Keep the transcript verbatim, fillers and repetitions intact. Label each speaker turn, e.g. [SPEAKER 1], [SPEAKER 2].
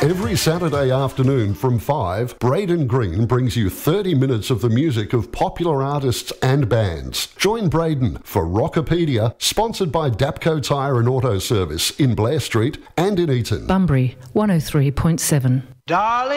[SPEAKER 1] Every Saturday afternoon from five, Braden Green brings you thirty minutes of the music of popular artists and bands. Join Braden for Rockopedia, sponsored by Dapco Tyre and Auto Service in Blair Street and in Eaton.
[SPEAKER 2] Bunbury, one oh three point seven.
[SPEAKER 3] Darling.